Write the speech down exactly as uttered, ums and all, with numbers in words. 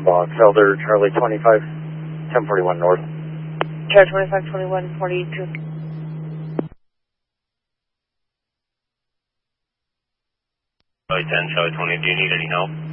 Box Elder, Charlie twenty-five, ten forty-one North. Charlie twenty-five, twenty-one, forty-two. Charlie ten, Charlie twenty, do you need any help?